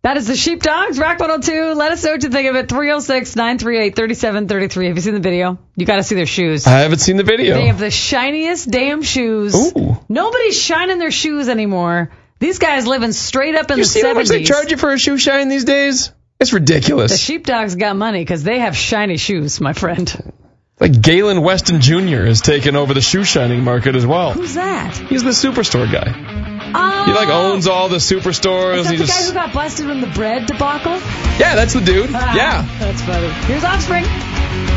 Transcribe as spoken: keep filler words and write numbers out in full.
That is the Sheepdogs, Rock one oh two. Let us know what you think of it. three oh six, nine three eight, three seven three three. Have you seen the video? You got to see their shoes. I haven't seen the video. They have the shiniest damn shoes. Ooh. Nobody's shining their shoes anymore. These guys living straight up in you the see seventies. how much they charge you for a shoe shine these days? It's ridiculous. The Sheepdogs got money because they have shiny shoes, my friend. Like Galen Weston Junior has taken over the shoe shining market as well. Who's that? He's the Superstore guy. Oh, he like owns all the superstores. Is that he the just... guy who got busted in the bread debacle? Yeah, that's the dude. Ah, yeah. That's funny. Here's Offspring.